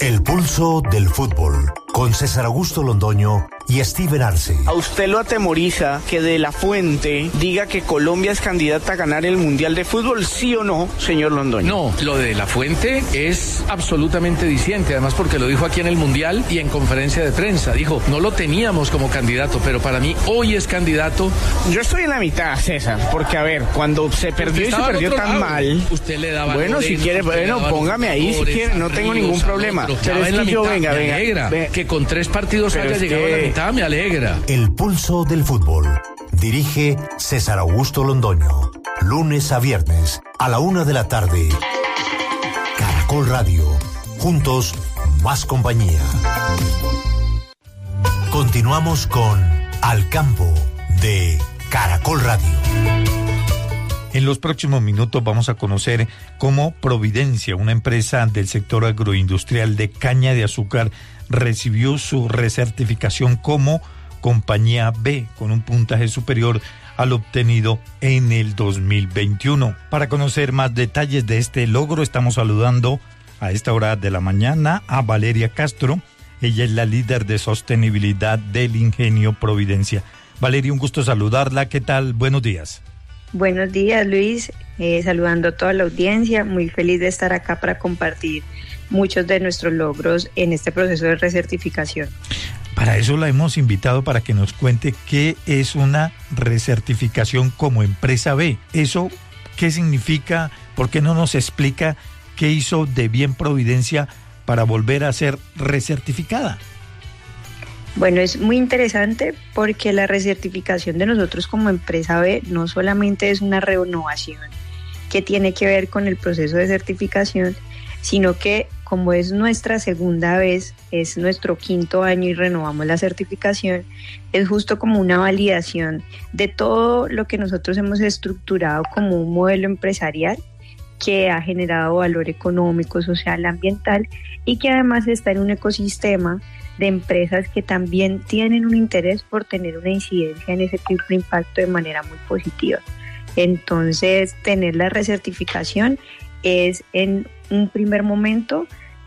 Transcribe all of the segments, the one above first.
El pulso del fútbol, con César Augusto Londoño y Steven Arce. ¿A usted lo atemoriza que De La Fuente diga que Colombia es candidata a ganar el Mundial de Fútbol, sí o no, señor Londoño? No, lo de La Fuente es absolutamente diciente, además porque lo dijo aquí en el Mundial y en conferencia de prensa. Dijo, no lo teníamos como candidato, pero para mí hoy es candidato. Yo estoy en la mitad, César, porque a ver, cuando se perdió y se perdió tan mal, usted le daba bueno, si quiere, bueno, póngame ahí si quiere, no tengo ningún problema. Pero es que yo, venga, que con 3 partidos haya llegado a la mitad, me alegra. El pulso del fútbol. Dirige César Augusto Londoño. Lunes a viernes, a la 1:00 p.m. Caracol Radio. Juntos, más compañía. Continuamos con Al Campo de Caracol Radio. En los próximos minutos vamos a conocer cómo Providencia, una empresa del sector agroindustrial de caña de azúcar, recibió su recertificación como compañía B, con un puntaje superior al obtenido en el 2021. Para conocer más detalles de este logro, estamos saludando a esta hora de la mañana a Valeria Castro. Ella es la líder de sostenibilidad del Ingenio Providencia. Valeria, un gusto saludarla. ¿Qué tal? Buenos días. Buenos días, Luis. Saludando a toda la audiencia. Muy feliz de estar acá para compartir muchos de nuestros logros en este proceso de recertificación. Para eso la hemos invitado para que nos cuente qué es una recertificación como empresa B. ¿Eso qué significa? ¿Por qué no nos explica qué hizo de bien Providencia para volver a ser recertificada? Bueno, es muy interesante porque la recertificación de nosotros como empresa B no solamente es una renovación que tiene que ver con el proceso de certificación, sino que como es nuestra segunda vez, es nuestro 5º año y renovamos la certificación, es justo como una validación de todo lo que nosotros hemos estructurado como un modelo empresarial que ha generado valor económico, social, ambiental y que además está en un ecosistema de empresas que también tienen un interés por tener una incidencia en ese triple impacto de manera muy positiva. Entonces, tener la recertificación es en un primer momento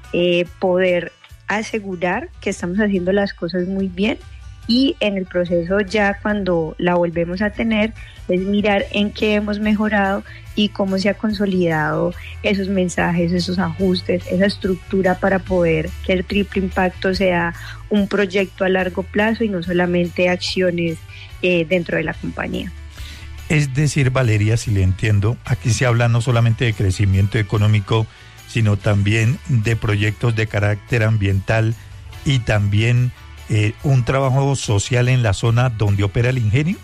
poder asegurar que estamos haciendo las cosas muy bien y en el proceso ya cuando la volvemos a tener es mirar en qué hemos mejorado y cómo se ha consolidado esos mensajes, esos ajustes, esa estructura para poder que el triple impacto sea un proyecto a largo plazo y no solamente acciones dentro de la compañía. Es decir, Valeria, si le entiendo, aquí se habla no solamente de crecimiento económico, sino también de proyectos de carácter ambiental y también un trabajo social en la zona donde opera el ingenio.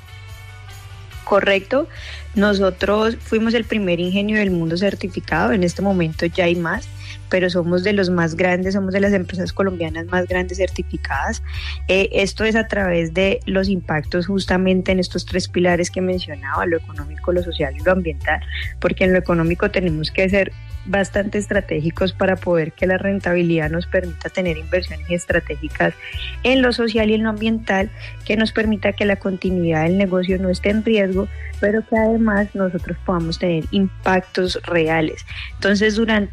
Correcto, nosotros fuimos el primer ingenio del mundo certificado, en este momento ya hay más, pero somos de los más grandes, somos de las empresas colombianas más grandes certificadas. Esto es a través de los impactos justamente en estos 3 pilares que mencionaba, lo económico, lo social y lo ambiental, porque en lo económico tenemos que ser bastante estratégicos para poder que la rentabilidad nos permita tener inversiones estratégicas en lo social y en lo ambiental que nos permita que la continuidad del negocio no esté en riesgo, pero que además nosotros podamos tener impactos reales. Entonces, durante